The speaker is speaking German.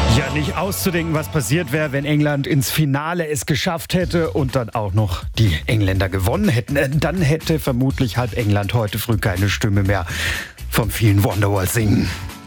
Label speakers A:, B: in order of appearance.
A: Ja, nicht auszudenken, was passiert wäre, wenn England ins Finale es geschafft hätte und dann auch noch die Engländer gewonnen hätten. Dann hätte vermutlich halb England heute früh keine Stimme mehr vom vielen Wonderwall singen.